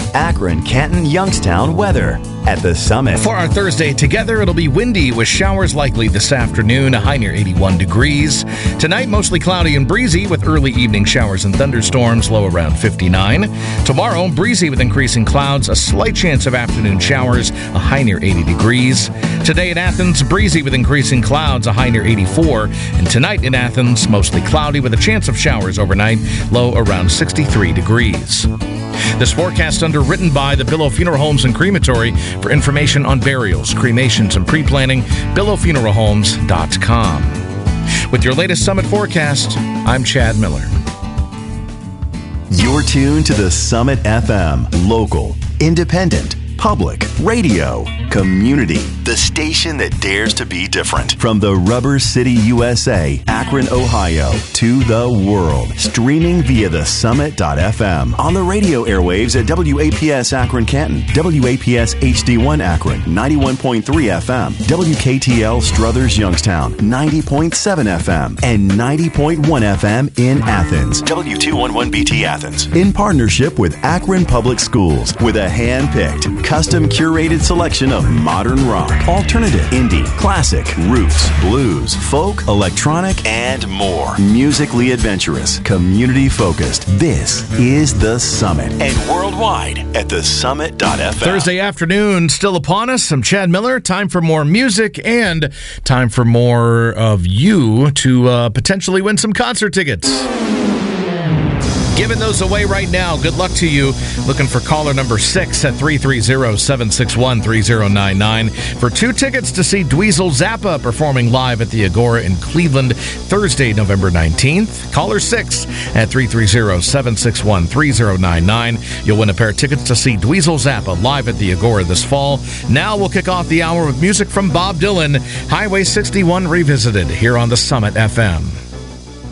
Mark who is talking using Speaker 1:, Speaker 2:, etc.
Speaker 1: Akron, Canton, Youngstown weather at the Summit.
Speaker 2: For our Thursday together, it'll be windy with showers likely this afternoon, a high near 81 degrees. Tonight, mostly cloudy and breezy with early evening showers and thunderstorms, low around 59. Tomorrow, breezy with increasing clouds, a slight chance of afternoon showers, a high near 80 degrees. Today in Athens, breezy with increasing clouds, a high near 84. And tonight in Athens, mostly cloudy with a chance of showers overnight, low around 63 degrees. This forecast underwritten by the Billow Funeral Homes and Crematory. For information on burials, cremations, and pre-planning, billowfuneralhomes.com. With your latest Summit forecast, I'm Chad Miller.
Speaker 1: You're tuned to the Summit FM, local, independent, public, radio, community, the station that dares to be different. From the Rubber City, USA, Akron, Ohio, to the world. Streaming via the Summit.fm. On the radio airwaves at WAPS Akron Canton, WAPS HD1 Akron, 91.3 FM, WKTL Struthers Youngstown, 90.7 FM, and 90.1 FM in Athens, W211BT Athens. In partnership with Akron Public Schools, with a hand-picked, custom curated selection of modern rock, alternative, indie, classic, roots, blues, folk, electronic, and more. Musically adventurous, community focused. This is The Summit, and worldwide at thesummit.fm.
Speaker 2: Thursday afternoon still upon us. I'm Chad Miller. Time for more music and time for more of you to potentially win some concert tickets. Giving those away right now. Good luck to you. Looking for caller number 6 at 330-761-3099 for 2 tickets to see Dweezil Zappa performing live at the Agora in Cleveland Thursday, November 19th. Caller 6 at 330-761-3099. You'll win a pair of tickets to see Dweezil Zappa live at the Agora this fall. Now we'll kick off the hour with music from Bob Dylan. Highway 61 Revisited here on the Summit FM.